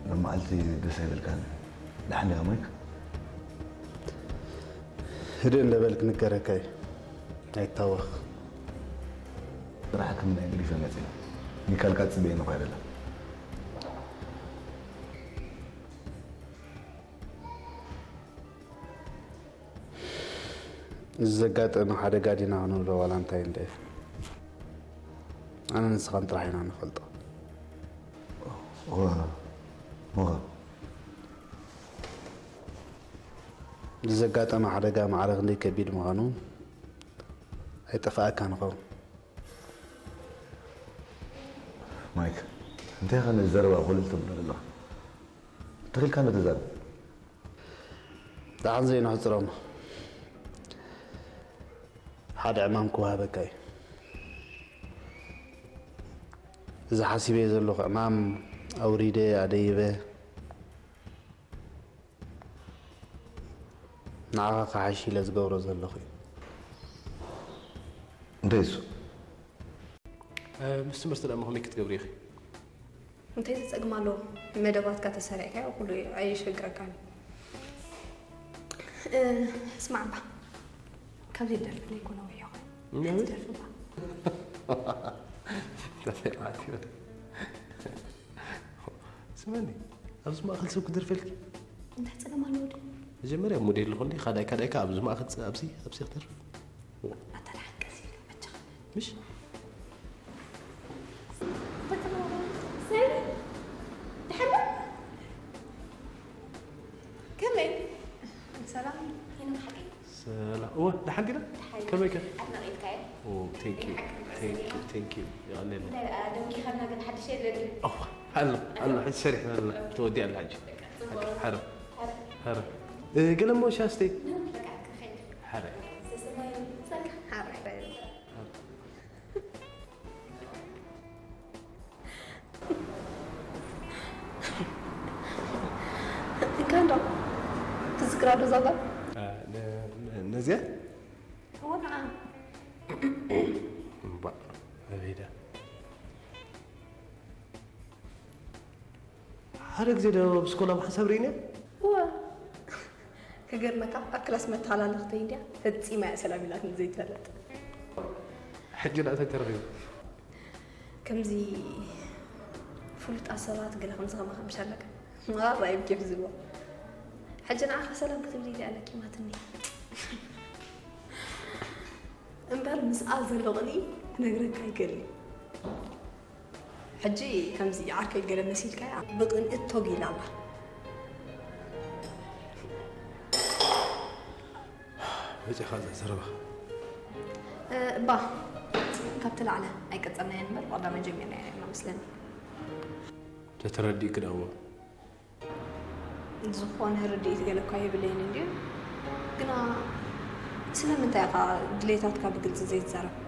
لما قلت دسي بالكان لحني غميك هدين لبالك نكركاي هاي توخ راح كم نجري في المتين نيكال كاتس بينه غير لا الزقات أنا حدا قاعدين عنو ولا أنتين ده أنا نسخن رايحين عن خلطة هو الزقات أنا حدا قام على غني كبير مغانون هيتفاء كان قوم مايك انت خلي الزربة قلت من الله تخيل كانت الزربة ده عن زين حزرهم حدا عمامكو هابكاي إذا حسيبي يزلوخ أمام أوريدي أديبه نعاقا عايشي لازقورو زلوخي ديسو مستمر أما هم يكتب ريخي أنت تسأل ماله مدبات كتسرعك وكله عايش في قرقان اسمع بقى كم زيد درف لي يكون وياه نعم درف بقى تفعلت سمعني أبز ما أخذ سوق درفلك أنت تسأل ماله جمرة يا مدير الخلي خداي كداي كأبز ما أخذ أبزي أختار أنت لحن كثير بتشغل مش سامي تحب كمل سلام هنا حقي سلام هو ده حقنا كم هيك أنا غير كاي أوه ثانك يو يا الله لا دمكي خلنا قد حد شيء لدي أوه هلا حد شريح هلا تودي على الحج حرب قلم مو شاستي حرب كان ده تذكر هذا زبط نزيه هو نعم بقى هذا هذاك زيد بسكولا بحسب رينا هو كجرنك أكلس متعلى الأختين ده تدسي مع سلامي لكن زي ثلاث حج لا تكرر كم زي فلت أصلات قال خمسة خمسة لك ما رأيك كيف زبوا حجنا آخر سلام كتب لي لك ما تني امبار مسأل زلغني نقرأ كاي قال حجي كم زي عارك القلم نسيل كاي بقن التوقي لالا وجه خالد زربة با كابتل على أي كتبنا ينمر وضع من جميعنا يعني مسلم تتردي كده هو زخون هرديت قال كاي بلين ندير قنا سلام انت يا دليتات كابقل زيت زرب